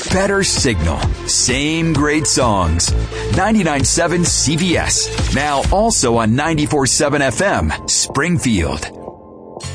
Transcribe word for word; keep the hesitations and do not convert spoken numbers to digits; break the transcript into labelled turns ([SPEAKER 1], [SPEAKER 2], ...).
[SPEAKER 1] better signal, same great songs. ninety-nine point seven C B S. Now also on ninety-four point seven F M, Springfield.